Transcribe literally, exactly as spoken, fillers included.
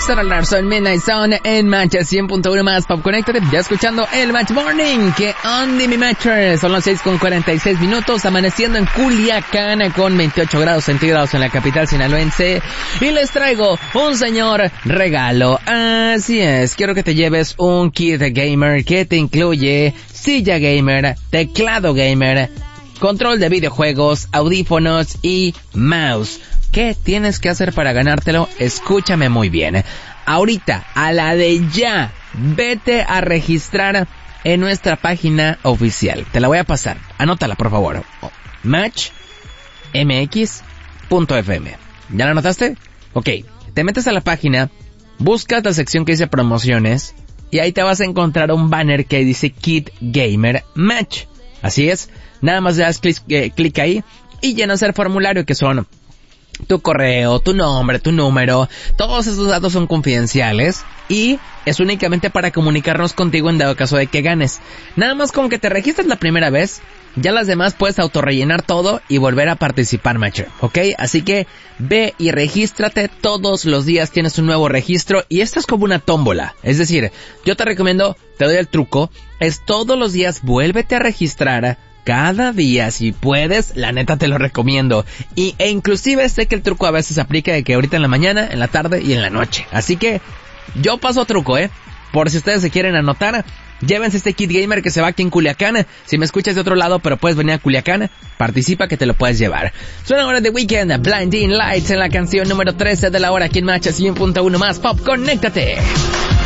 Sarah Larson, Midnight Zone en Match cien punto uno más Pop Connected. Ya escuchando el Match Morning, que on the mattress. Son las seis con cuarenta y seis minutos, amaneciendo en Culiacán con veintiocho grados centígrados en la capital sinaloense. Y les traigo un señor regalo. Así es, quiero que te lleves un kit gamer que te incluye silla gamer, teclado gamer, control de videojuegos, audífonos y mouse. ¿Qué tienes que hacer para ganártelo? Escúchame muy bien. Ahorita, a la de ya, vete a registrar en nuestra página oficial. Te la voy a pasar. Anótala, por favor. match m x punto f m. ¿Ya la anotaste? Ok. Te metes a la página, buscas la sección que dice promociones, y ahí te vas a encontrar un banner que dice Kit Gamer Match. Así es. Nada más le das clic, eh, clic ahí y llenas el formulario, que son tu correo, tu nombre, tu número. Todos esos datos son confidenciales y es únicamente para comunicarnos contigo en dado caso de que ganes. Nada más con que te registres la primera vez, ya las demás puedes autorrellenar todo y volver a participar, macho, ¿ok? Así que ve y regístrate. Todos los días tienes un nuevo registro y esto es como una tómbola. Es decir, yo te recomiendo, te doy el truco, es todos los días vuélvete a registrar. Cada día, si puedes, la neta te lo recomiendo. Y, e inclusive sé que el truco a veces aplica de que ahorita en la mañana, en la tarde y en la noche. Así que, yo paso truco, eh. Por si ustedes se quieren anotar, llévense este kit gamer que se va aquí en Culiacán. Si me escuchas de otro lado, pero puedes venir a Culiacán, participa que te lo puedes llevar. Suena ahora de Weekend, Blinding Lights en la canción número trece de la hora aquí en Match cien punto uno más Pop, conéctate.